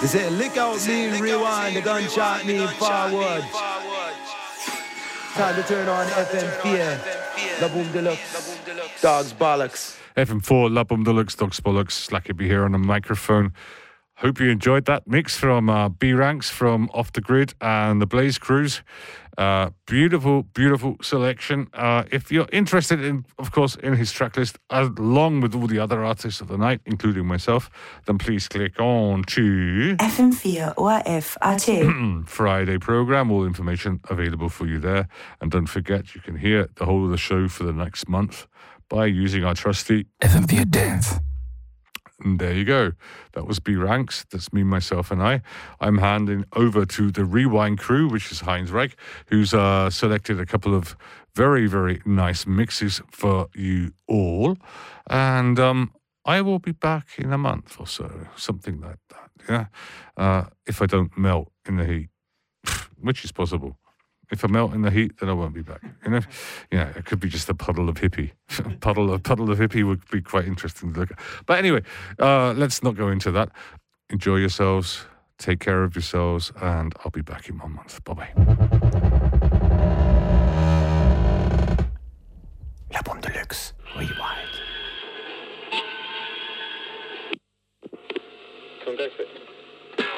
They say, lick out me, rewind, the gunshot me forward. Time to turn on FM4, La Boom Deluxe, Dogs Bollocks. FM4, La Boom Deluxe, Dogs Bollocks, Slacky here on the microphone. Hope you enjoyed that mix from B-Ranks from Off the Grid and the Blaze Cruise. Beautiful, beautiful selection. If you're interested in, of course, in his track list, along with all the other artists of the night, including myself, then please click on to FM4 ORF AT. Friday program. All information available for you there. And don't forget, you can hear the whole of the show for the next month by using our trusty FM4 Dance. And there you go. That was B-Ranks. That's me, myself, and I. I'm handing over to the Rewind crew, which is Heinz Reich, who's selected a couple of very, very nice mixes for you all. And I will be back in a month or so, something like that, yeah? If I don't melt in the heat, which is possible. If I melt in the heat, then I won't be back. Yeah, it could be just a puddle of hippie. puddle of hippie would be quite interesting to look at. But anyway, let's not go into that. Enjoy yourselves. Take care of yourselves, and I'll be back in 1 month. Bye-bye. La Boom Deluxe. Rewind.